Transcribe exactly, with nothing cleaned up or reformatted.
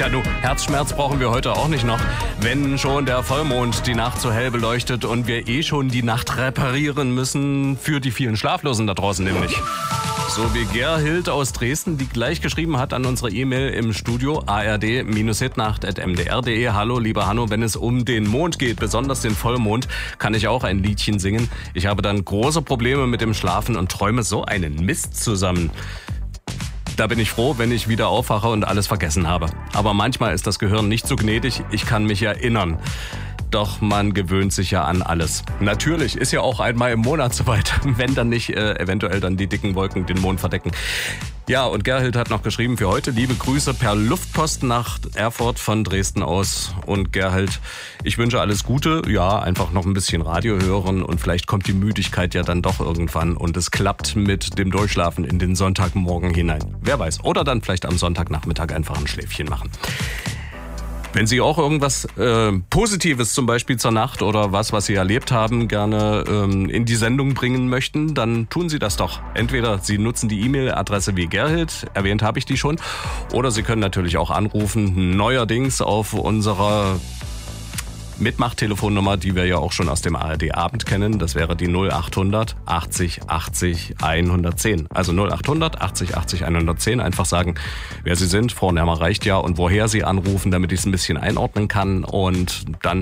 Tja, du, Herzschmerz brauchen wir heute auch nicht noch. Wenn schon der Vollmond die Nacht so hell beleuchtet und wir eh schon die Nacht reparieren müssen für die vielen Schlaflosen da draußen nämlich. So wie Gerhild aus Dresden, die gleich geschrieben hat an unsere E-Mail im Studio a r d hitnacht at m d r punkt d e. Hallo, lieber Hanno, wenn es um den Mond geht, besonders den Vollmond, kann ich auch ein Liedchen singen. Ich habe dann große Probleme mit dem Schlafen und träume so einen Mist zusammen. Da bin ich froh, wenn ich wieder aufwache und alles vergessen habe. Aber manchmal ist das Gehirn nicht so gnädig, ich kann mich erinnern. Doch man gewöhnt sich ja an alles. Natürlich ist ja auch einmal im Monat soweit, wenn dann nicht äh, eventuell dann die dicken Wolken den Mond verdecken. Ja, und Gerhild hat noch geschrieben für heute, liebe Grüße per Luftpost nach Erfurt von Dresden aus. Und Gerhild, ich wünsche alles Gute. Ja, einfach noch ein bisschen Radio hören und vielleicht kommt die Müdigkeit ja dann doch irgendwann und es klappt mit dem Durchschlafen in den Sonntagmorgen hinein. Wer weiß. Oder dann vielleicht am Sonntagnachmittag einfach ein Schläfchen machen. Wenn Sie auch irgendwas äh, Positives zum Beispiel zur Nacht oder was, was Sie erlebt haben, gerne ähm, in die Sendung bringen möchten, dann tun Sie das doch. Entweder Sie nutzen die E-Mail-Adresse wie Gerhild, erwähnt habe ich die schon, oder Sie können natürlich auch anrufen, neuerdings auf unserer Mitmachtelefonnummer, die wir ja auch schon aus dem A R D-Abend kennen. Das wäre die null acht hundert achtzig achtzig hundertzehn. Also null acht hundert achtzig achtzig hundertzehn. Einfach sagen, wer Sie sind, Vorname reicht ja und woher Sie anrufen, damit ich es ein bisschen einordnen kann. Und dann